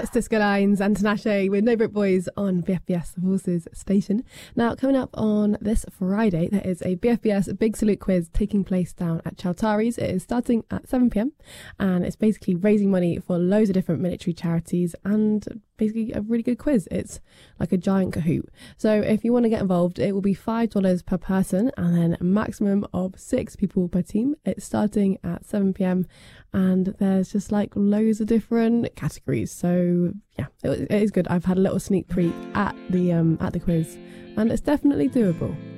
That's Disco Lines and Tinashe with No Brick Boys on BFBS, the Horses Station. Now, coming up on this Friday, there is a BFBS Big Salute quiz taking place down at Chowtaris. It is starting at 7 p.m. and it's basically raising money for loads of different military charities and basically a really good quiz. It's like a giant Kahoot. So if you want to get involved, it will be $5 per person and then a maximum of 6 people per team. It's starting at 7 p.m. and there's just like loads of different categories. So yeah, it is good. I've had a little sneak peek at the quiz and it's definitely doable.